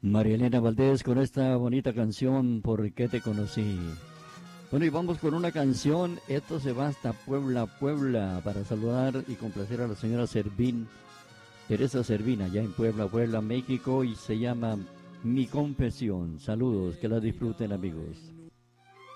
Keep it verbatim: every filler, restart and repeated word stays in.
María Elena Valdés con esta bonita canción, ¿Por qué te conocí? Bueno, y vamos con una canción. Esto se va hasta Puebla, Puebla, para saludar y complacer a la señora Servín, Teresa Servín, allá en Puebla, Puebla, México, y se llama Mi Confesión. Saludos, que la disfruten, amigos.